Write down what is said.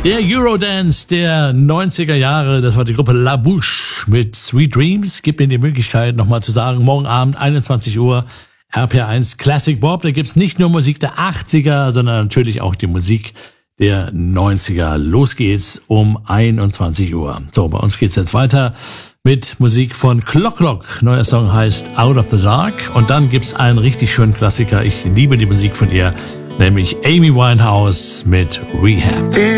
Der Eurodance der 90er Jahre, das war die Gruppe La Bouche mit Sweet Dreams. Gibt mir die Möglichkeit, nochmal zu sagen, morgen Abend, 21 Uhr, RPR1 Classic Bob. Da gibt's nicht nur Musik der 80er, sondern natürlich auch die Musik der 90er. Los geht's um 21 Uhr. So, bei uns geht's jetzt weiter mit Musik von Clock Clock. Neuer Song heißt Out of the Dark. Und dann gibt's einen richtig schönen Klassiker. Ich liebe die Musik von ihr, nämlich Amy Winehouse mit Rehab.